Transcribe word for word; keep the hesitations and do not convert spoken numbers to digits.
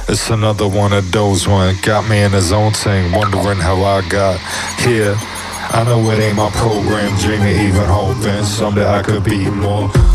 It's another one of those one. Got me in his own thing, wondering how I got here. I know it ain't my program, dreaming, even hoping someday I could be more.